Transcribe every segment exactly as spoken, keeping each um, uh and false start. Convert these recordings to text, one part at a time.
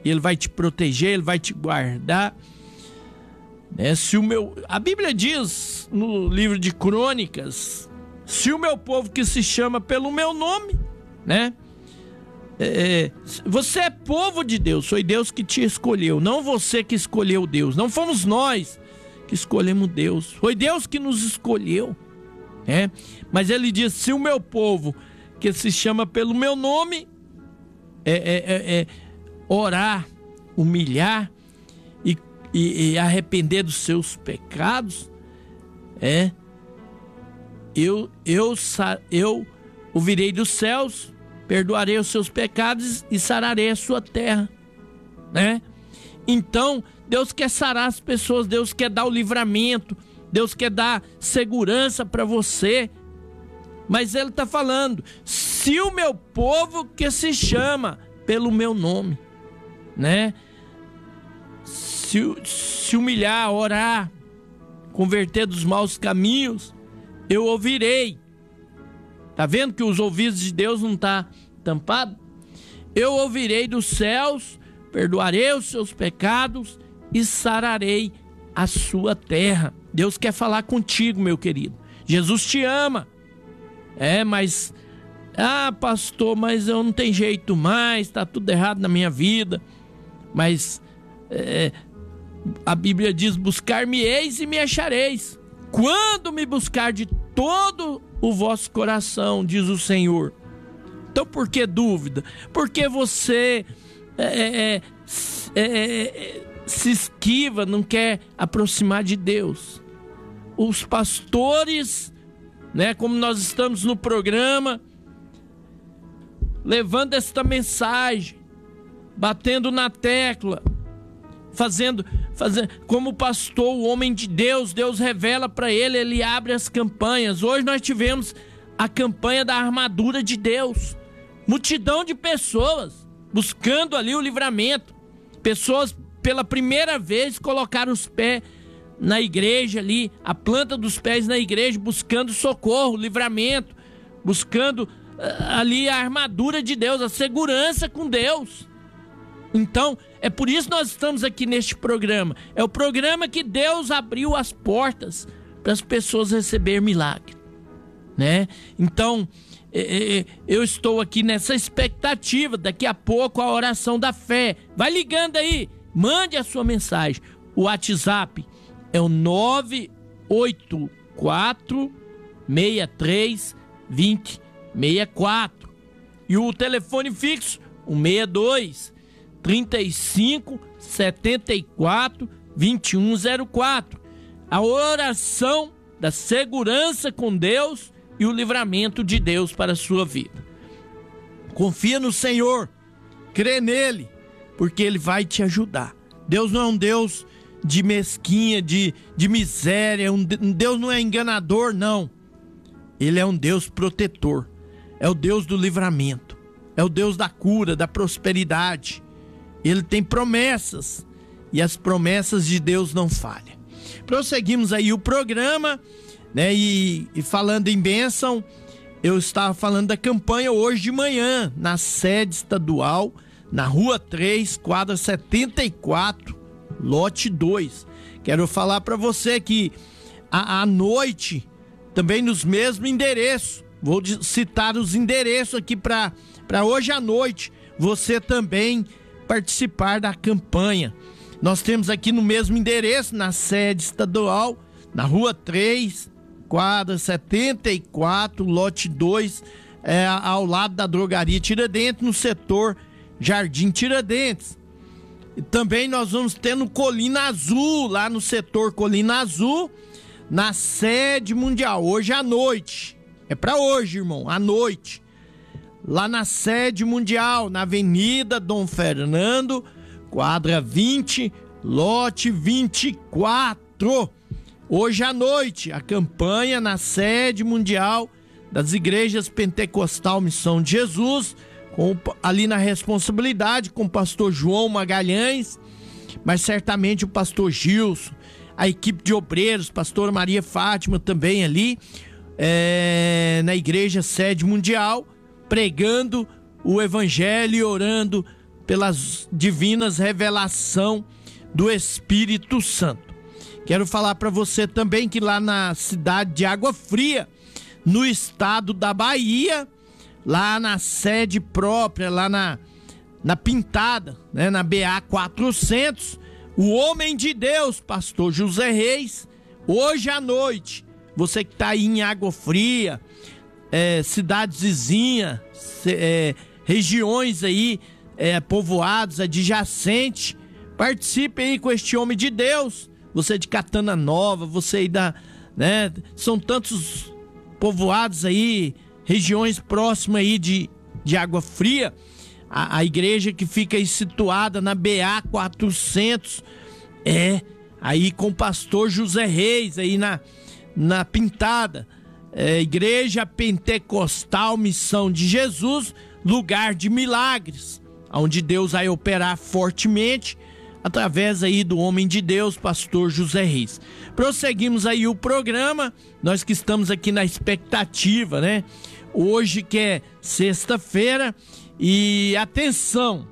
Ele vai te proteger, Ele vai te guardar. Né? Se o meu, a Bíblia diz no livro de Crônicas, se o meu povo que se chama pelo meu nome, né? É, você é povo de Deus, foi Deus que te escolheu, não você que escolheu Deus, não fomos nós que escolhemos Deus, foi Deus que nos escolheu, né? Mas ele diz, se o meu povo que se chama pelo meu nome é, é, é, é orar, humilhar e, e, e arrepender dos seus pecados, é eu, eu, eu ouvirei dos céus, perdoarei os seus pecados e sararei a sua terra, né? Então, Deus quer sarar as pessoas, Deus quer dar o livramento, Deus quer dar segurança para você. Mas Ele está falando, se o meu povo que se chama pelo meu nome, né? Se, se humilhar, orar, converter dos maus caminhos, eu ouvirei. Tá vendo que os ouvidos de Deus não tá tampado? Eu ouvirei dos céus, perdoarei os seus pecados e sararei a sua terra. Deus quer falar contigo, meu querido. Jesus te ama. É, mas... Ah, pastor, mas eu não tenho jeito mais, tá tudo errado na minha vida. Mas... É, a Bíblia diz, buscar-me-eis e me achareis. Quando me buscar de todo o vosso coração, diz o Senhor. Então por que dúvida? Porque você é, é, é, é, se esquiva, não quer aproximar de Deus. Os pastores, né, como nós estamos no programa, levando esta mensagem, batendo na tecla, fazendo, fazendo como pastor, o homem de Deus, Deus revela para ele, ele abre as campanhas. Hoje nós tivemos a campanha da armadura de Deus, multidão de pessoas buscando ali o livramento, pessoas pela primeira vez colocaram os pés na igreja ali, a planta dos pés na igreja, buscando socorro, livramento, buscando uh, ali a armadura de Deus, a segurança com Deus. Então, é por isso que nós estamos aqui neste programa. É o programa que Deus abriu as portas para as pessoas receberem milagre, né? Então, é, é, eu estou aqui nessa expectativa. Daqui a pouco a oração da fé. Vai ligando aí, mande a sua mensagem. O WhatsApp é o nove oito quatro, seis três, dois zero seis quatro. E o telefone fixo, um seis dois, trinta e cinco, setenta e quatro, vinte e um zero quatro. A oração da segurança com Deus e o livramento de Deus para a sua vida. Confia no Senhor, crê nele, porque ele vai te ajudar. Deus não é um Deus de mesquinha, de, de miséria, um Deus não é enganador, não. Ele é um Deus protetor, é o Deus do livramento, é o Deus da cura, da prosperidade. Ele tem promessas e as promessas de Deus não falham. Prosseguimos aí o programa, né? E, e falando em bênção, eu estava falando da campanha hoje de manhã, na sede estadual, na Rua três, quadra setenta e quatro, lote dois. Quero falar para você que à noite, também nos mesmos endereços, vou citar os endereços aqui para hoje à noite, você também participar da campanha. Nós temos aqui no mesmo endereço, na sede estadual, na Rua três, quadra setenta e quatro, lote dois, é, ao lado da drogaria Tiradentes, no setor Jardim Tiradentes. E também nós vamos ter no Colina Azul, lá no setor Colina Azul, na sede mundial, hoje à noite. É para hoje, irmão, à noite. Lá na sede mundial, na Avenida Dom Fernando, quadra vinte, lote vinte e quatro. Hoje à noite, a campanha na sede mundial das igrejas Pentecostal Missão de Jesus, com, ali na responsabilidade com o pastor João Magalhães, mas certamente o pastor Gilson, a equipe de obreiros, pastor Maria Fátima também ali, é, na igreja sede mundial, pregando o evangelho e orando pelas divinas revelação do Espírito Santo. Quero falar para você também que lá na cidade de Água Fria, no estado da Bahia, lá na sede própria, lá na, na Pintada, né, na B A quatrocentos, o homem de Deus, pastor José Reis, hoje à noite, você que está aí em Água Fria, é, cidades vizinhas, é, regiões aí, é, povoados, adjacentes, participe aí com este homem de Deus. Você de Catana Nova, você aí da, né, são tantos povoados aí, regiões próximas aí de, de Água Fria, a, a igreja que fica aí situada na B A quatrocentos, é, aí com o pastor José Reis, aí na, na Pintada, é, Igreja Pentecostal Missão de Jesus, lugar de milagres, onde Deus vai operar fortemente, através aí do homem de Deus, pastor José Reis. Prosseguimos aí o programa, nós que estamos aqui na expectativa, né? Hoje que é sexta-feira e atenção,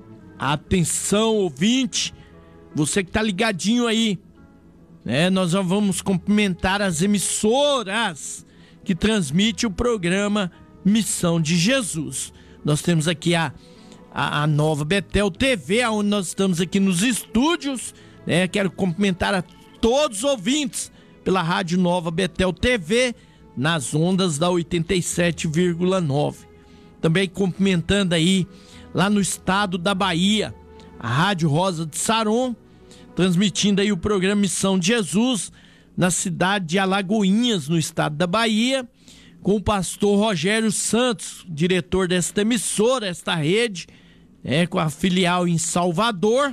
atenção ouvinte, você que tá ligadinho aí, né? Nós vamos cumprimentar as emissoras que transmitem o programa Missão de Jesus. Nós temos aqui a A, a Nova Betel T V, onde nós estamos aqui nos estúdios, né? Quero cumprimentar a todos os ouvintes pela Rádio Nova Betel T V, nas ondas da oitenta e sete vírgula nove. Também cumprimentando aí, lá no estado da Bahia, a Rádio Rosa de Saron, transmitindo aí o programa Missão de Jesus, na cidade de Alagoinhas, no estado da Bahia, com o pastor Rogério Santos, diretor desta emissora, esta rede, é, com a filial em Salvador,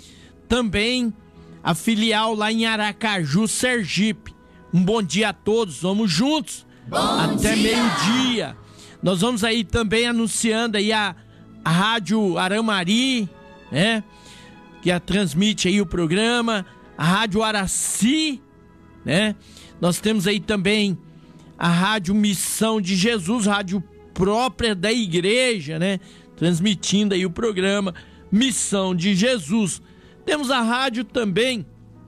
também a filial lá em Aracaju, Sergipe. Um bom dia a todos, vamos juntos bom até meio-dia. Nós vamos aí também anunciando aí a, a Rádio Aramari, né, que a transmite aí o programa, a Rádio Araci, né, nós temos aí também a Rádio Missão de Jesus, rádio própria da igreja, né? Transmitindo aí o programa Missão de Jesus. Temos a rádio também,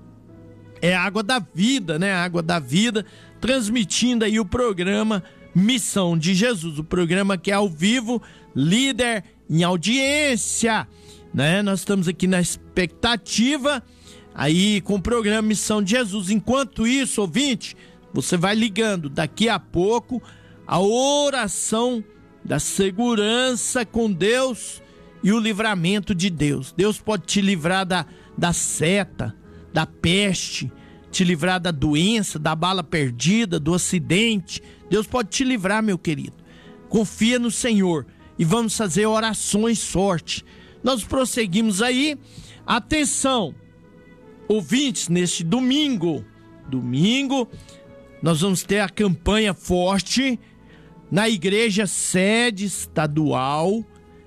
é Água da Vida, né? Água da Vida, transmitindo aí o programa Missão de Jesus. O programa que é ao vivo, líder em audiência, né? Nós estamos aqui na expectativa aí com o programa Missão de Jesus. Enquanto isso, ouvinte, você vai ligando daqui a pouco a oração da segurança com Deus e o livramento de Deus. Deus pode te livrar da, da seta, da peste, te livrar da doença, da bala perdida, do acidente. Deus pode te livrar, meu querido. Confia no Senhor e vamos fazer orações fortes. Nós prosseguimos aí. Atenção, ouvintes, neste domingo, domingo, nós vamos ter a campanha forte na igreja sede estadual,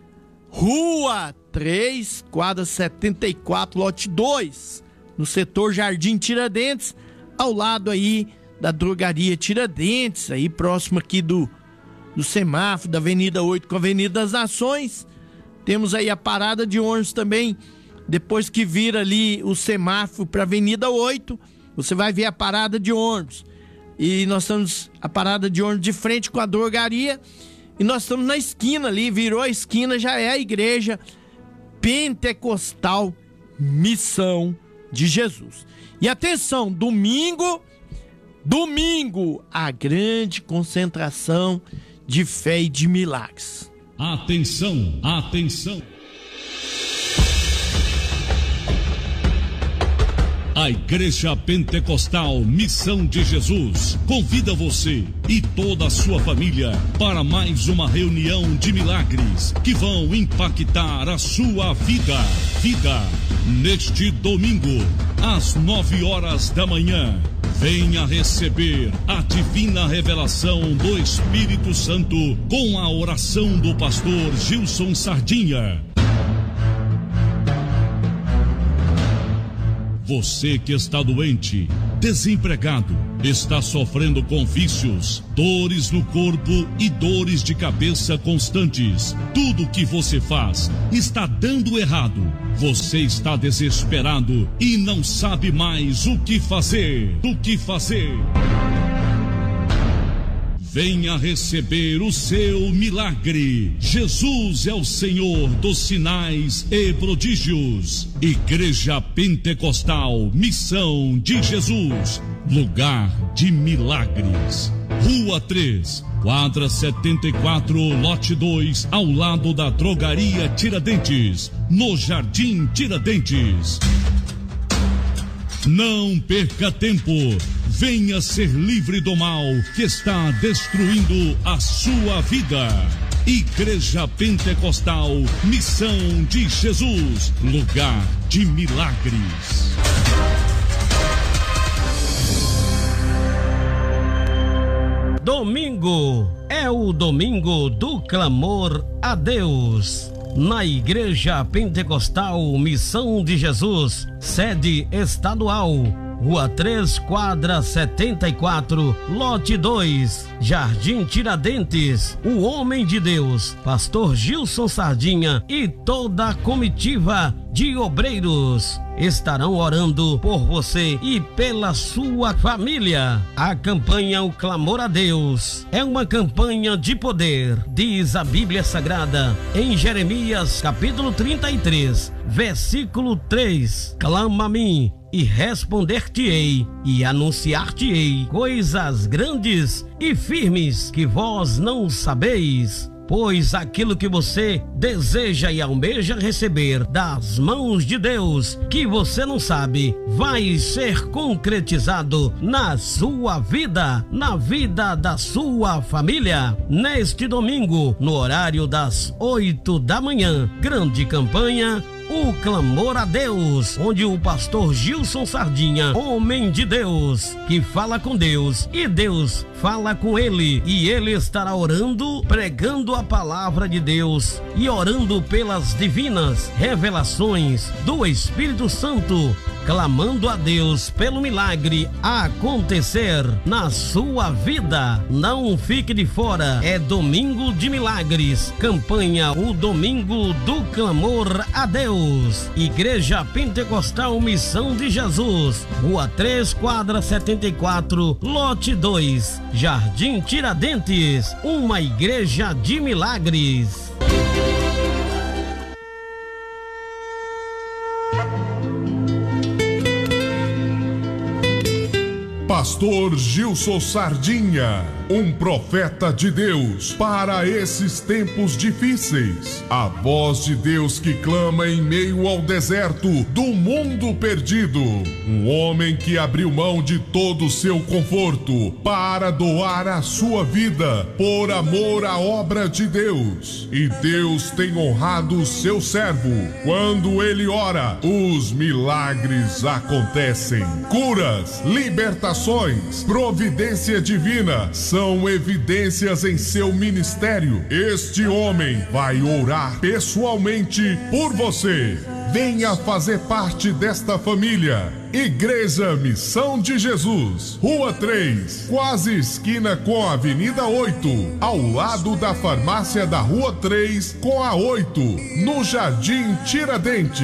Rua três, quadra setenta e quatro, lote dois, no setor Jardim Tiradentes, ao lado aí da drogaria Tiradentes, aí próximo aqui do, do semáforo da Avenida oito com a Avenida das Nações. Temos aí a parada de ônibus também, depois que vira ali o semáforo para a Avenida oito, você vai ver a parada de ônibus. E nós estamos a parada de ônibus de frente com a drogaria. E nós estamos na esquina ali, virou a esquina, já é a igreja Pentecostal Missão de Jesus. E atenção, domingo, domingo, a grande concentração de fé e de milagres. Atenção, atenção. A Igreja Pentecostal Missão de Jesus convida você e toda a sua família para mais uma reunião de milagres que vão impactar a sua vida. Vida, neste domingo, às nove horas da manhã. Venha receber a divina revelação do Espírito Santo com a oração do pastor Gilson Sardinha. Você que está doente, desempregado, está sofrendo com vícios, dores no corpo e dores de cabeça constantes. Tudo que você faz está dando errado. Você está desesperado e não sabe mais o que fazer. O que fazer? Venha receber o seu milagre. Jesus é o Senhor dos sinais e prodígios. Igreja Pentecostal Missão de Jesus, lugar de milagres. Rua três, quadra setenta e quatro, lote dois, ao lado da Drogaria Tiradentes, no Jardim Tiradentes. Não perca tempo. Venha ser livre do mal que está destruindo a sua vida. Igreja Pentecostal Missão de Jesus, lugar de milagres. Domingo é o domingo do clamor a Deus. Na Igreja Pentecostal Missão de Jesus, sede estadual, Rua três, quadra setenta e quatro, lote dois, Jardim Tiradentes. O homem de Deus, pastor Gilson Sardinha, e toda a comitiva de obreiros estarão orando por você e pela sua família. A campanha O Clamor a Deus é uma campanha de poder, diz a Bíblia Sagrada em Jeremias capítulo trinta e três, versículo três: clama a mim e responder-te-ei e anunciar-te-ei coisas grandes e firmes que vós não sabeis. Pois aquilo que você deseja e almeja receber das mãos de Deus, que você não sabe, vai ser concretizado na sua vida, na vida da sua família. Neste domingo, no horário das oito da manhã, grande campanha O Clamor a Deus, onde o pastor Gilson Sardinha, homem de Deus, que fala com Deus e Deus fala com ele, e ele estará orando, pregando a palavra de Deus e orando pelas divinas revelações do Espírito Santo, clamando a Deus pelo milagre a acontecer na sua vida. Não fique de fora, é domingo de milagres, campanha O Domingo do Clamor a Deus. Igreja Pentecostal Missão de Jesus, Rua três, quadra setenta e quatro, lote dois, Jardim Tiradentes, uma igreja de milagres. Pastor Gilson Sardinha, um profeta de Deus para esses tempos difíceis. A voz de Deus que clama em meio ao deserto do mundo perdido. Um homem que abriu mão de todo o seu conforto para doar a sua vida por amor à obra de Deus. E Deus tem honrado o seu servo. Quando ele ora, os milagres acontecem. Curas, libertações, providência divina são evidências em seu ministério. Este homem vai orar pessoalmente por você. Venha fazer parte desta família. Igreja Missão de Jesus, Rua três, quase esquina com a Avenida oito, ao lado da farmácia da Rua três com a oito, no Jardim Tiradentes.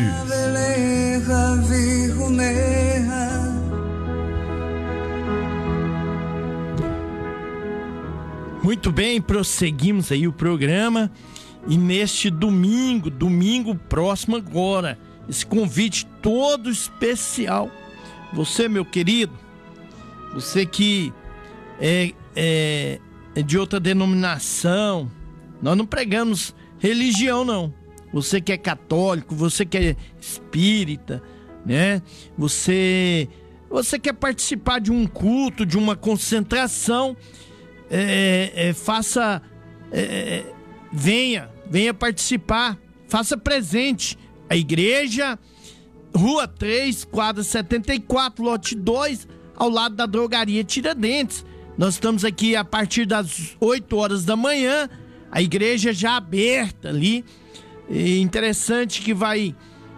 Muito bem, prosseguimos aí o programa, e neste domingo, domingo próximo agora, esse convite todo especial. Você, meu querido, você que é, é, é de outra denominação, nós não pregamos religião não. Você que é católico, você que é espírita, né? Você, você quer participar de um culto, de uma concentração, É, é, faça, é, venha, venha participar, faça presente. A igreja, Rua três, quadra setenta e quatro, lote dois, ao lado da Drogaria Tiradentes. Nós estamos aqui a partir das oito horas da manhã, a igreja já aberta ali. É interessante que vai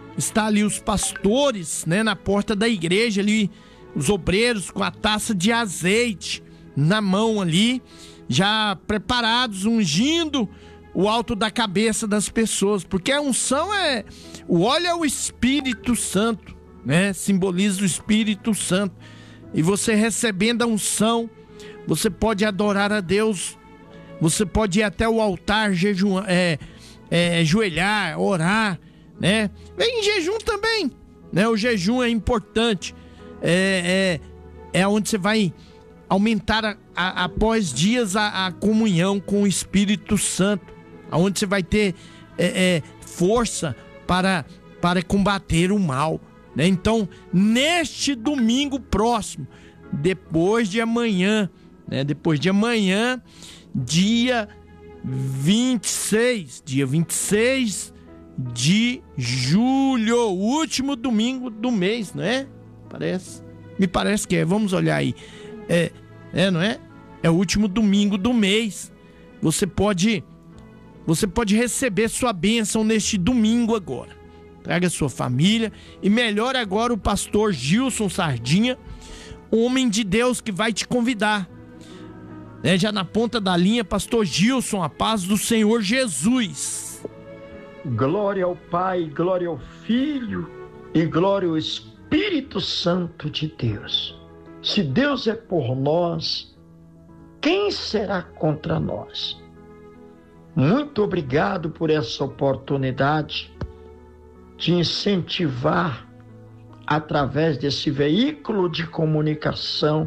está ali os pastores, né, na porta da igreja ali, os obreiros com a taça de azeite na mão ali, já preparados, ungindo o alto da cabeça das pessoas, porque a unção é, o óleo é o Espírito Santo, né? Simboliza o Espírito Santo. E você recebendo a unção, você pode adorar a Deus, você pode ir até o altar, jejuar, é, é, ajoelhar, orar, né? Vem em jejum também, né? O jejum é importante, é, é, é onde você vai aumentar a, a, após dias a, a comunhão com o Espírito Santo, onde você vai ter é, é, força para, para combater o mal, né? Então, neste domingo próximo, depois de amanhã, né? Depois de amanhã, dia vinte e seis, dia vinte e seis de julho, o último domingo do mês, não é? Parece, me parece que é, vamos olhar aí. É, é, não é? É o último domingo do mês. Você pode, você pode receber sua bênção neste domingo agora. Traga sua família e melhor agora o pastor Gilson Sardinha, homem de Deus que vai te convidar. É, já na ponta da linha, pastor Gilson, a paz do Senhor Jesus. Glória ao Pai, glória ao Filho e glória ao Espírito Santo de Deus. Se Deus é por nós, quem será contra nós? Muito obrigado por essa oportunidade de incentivar, através desse veículo de comunicação,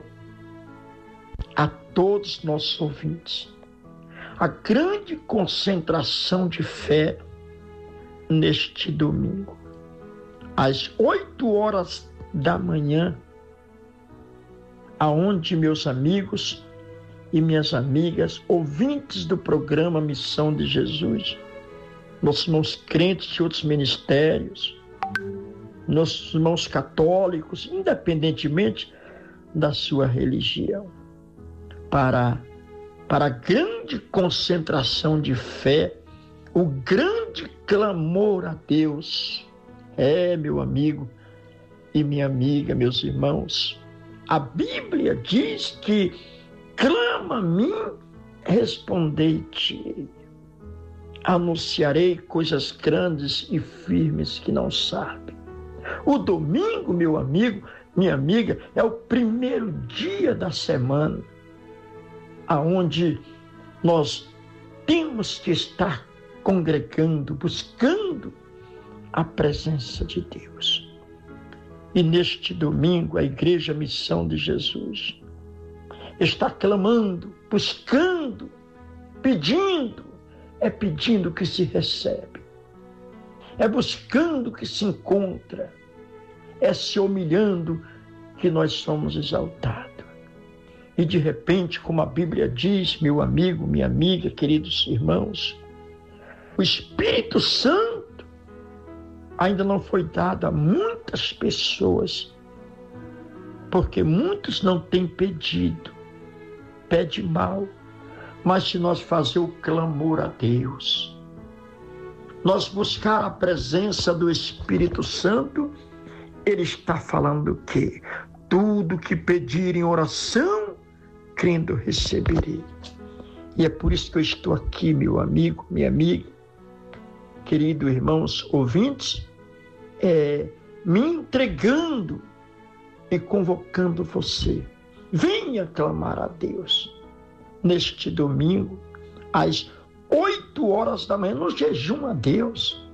a todos nossos ouvintes, a grande concentração de fé neste domingo, às oito horas da manhã, aonde meus amigos e minhas amigas, ouvintes do programa Missão de Jesus, nossos irmãos crentes de outros ministérios, nossos irmãos católicos, independentemente da sua religião, para, para a grande concentração de fé, o grande clamor a Deus. É, meu amigo e minha amiga, meus irmãos, a Bíblia diz que clama a mim, respondei-te. Anunciarei coisas grandes e firmes que não sabem. O domingo, meu amigo, minha amiga, é o primeiro dia da semana, aonde nós temos que estar congregando, buscando a presença de Deus. E neste domingo, a Igreja Missão de Jesus está clamando, buscando, pedindo. É pedindo que se recebe, é buscando que se encontra, é se humilhando que nós somos exaltados. E de repente, como a Bíblia diz, meu amigo, minha amiga, queridos irmãos, o Espírito Santo ainda não foi dado a muitas pessoas, porque muitos não têm pedido, pede mal. Mas se nós fazer o clamor a Deus, nós buscar a presença do Espírito Santo, Ele está falando o quê? Tudo que pedir em oração, crendo receberei. E é por isso que eu estou aqui, meu amigo, minha amiga, queridos irmãos ouvintes, é, me entregando e convocando você. Venha clamar a Deus. Neste domingo, às oito horas da manhã, no jejum a Deus.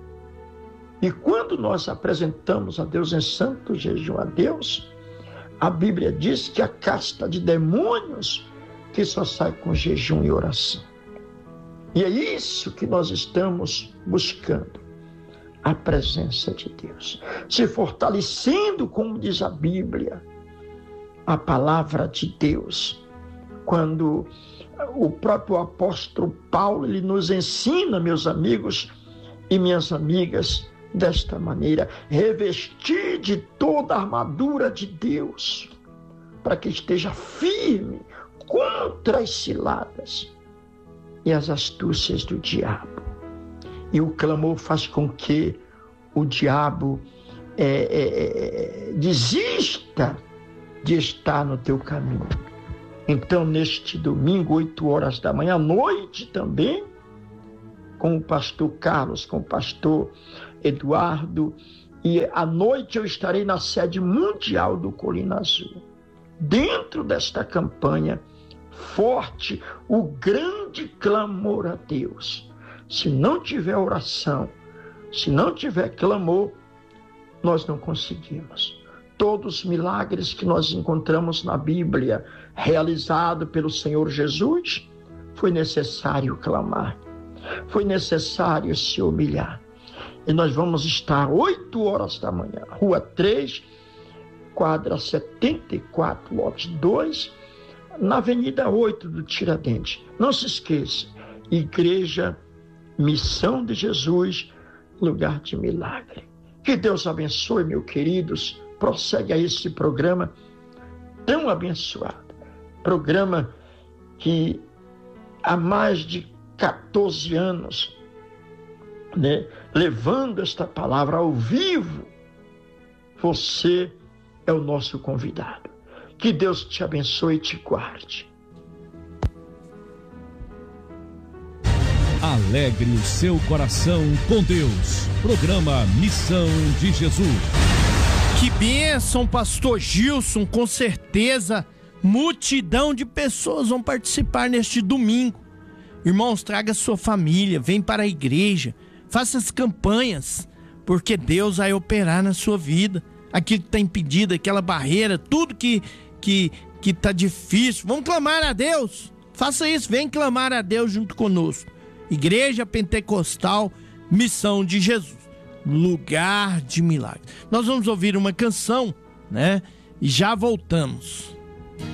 E quando nós apresentamos a Deus em santo jejum a Deus, a Bíblia diz que a casta de demônios que só sai com jejum e oração. E é isso que nós estamos buscando, a presença de Deus. Se fortalecendo, como diz a Bíblia, a palavra de Deus. Quando o próprio apóstolo Paulo, ele nos ensina, meus amigos e minhas amigas, desta maneira: revestir de toda a armadura de Deus, para que esteja firme contra as ciladas e as astúcias do diabo. E o clamor faz com que o diabo é, é, é, desista de estar no teu caminho. Então, neste domingo, oito horas da manhã, à noite também, com o pastor Carlos, com o pastor Eduardo, e à noite eu estarei na sede mundial do Colina Azul. Dentro desta campanha forte, o grande clamor a Deus. Se não tiver oração, se não tiver clamor, nós não conseguimos. Todos os milagres que nós encontramos na Bíblia, realizado pelo Senhor Jesus, foi necessário clamar, foi necessário se humilhar. E nós vamos estar oito horas da manhã, Rua três, quadra setenta e quatro, lote dois, na Avenida oito do Tiradentes. Não se esqueça, Igreja Missão de Jesus, lugar de milagre. Que Deus abençoe, meus queridos. Prossegue a esse programa tão abençoado. Programa que há mais de quatorze anos, né, levando esta palavra ao vivo, você é o nosso convidado. Que Deus te abençoe e te guarde. Alegre o seu coração com Deus. Programa Missão de Jesus. Que bênção, pastor Gilson. Com certeza, multidão de pessoas vão participar neste domingo. Irmãos, traga sua família, vem para a igreja, faça as campanhas, porque Deus vai operar na sua vida. Aquilo que está impedido, aquela barreira, tudo que que que está difícil, vamos clamar a Deus. Faça isso, vem clamar a Deus junto conosco. Igreja Pentecostal Missão de Jesus, lugar de milagres. Nós vamos ouvir uma canção, né? E já voltamos.